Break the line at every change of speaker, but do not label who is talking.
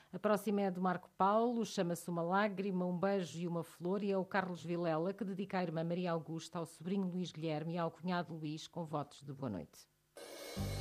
A próxima é do Marco Paulo, chama-se Uma Lágrima, um Beijo e uma Flor, e é o Carlos Vilela que dedica à irmã Maria Augusta, ao sobrinho Luís Guilherme e ao cunhado Luís, com votos de boa noite.